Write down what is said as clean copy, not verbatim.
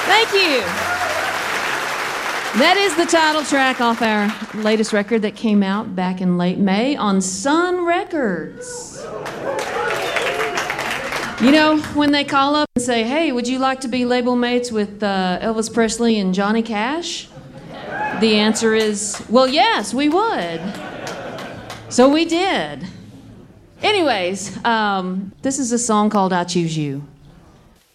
Thank you. That is the title track off our latest record that came out back in late May on Sun Records. You know, when they call up and say, hey, would you like to be label mates with Elvis Presley and Johnny Cash? The answer is, well, yes, we would. So we did. Anyways, this is a song called I Choose You.